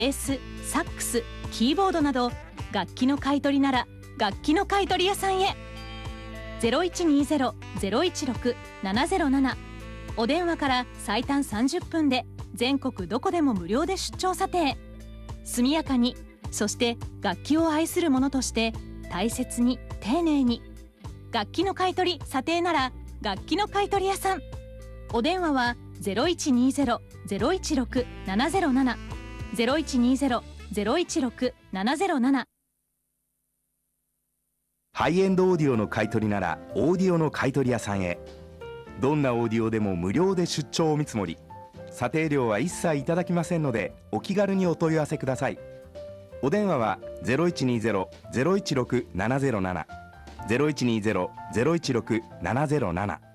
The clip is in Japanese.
ベース、サックス、キーボードなど楽器の買い取りなら楽器の買い取り屋さんへ。0120-016-707、お電話から最短30分で全国どこでも無料で出張査定。速やかに、そして楽器を愛する者として大切に丁寧に。楽器の買い取り査定なら楽器の買い取り屋さん。お電話は0120-016-707、0120-016-707。 ハイエンドオーディオの買い取りならオーディオの買い取り屋さんへ。どんなオーディオでも無料で出張お見積もり、査定料は一切いただきませんのでお気軽にお問い合わせください。お電話は 0120-016-707、0120-016-707。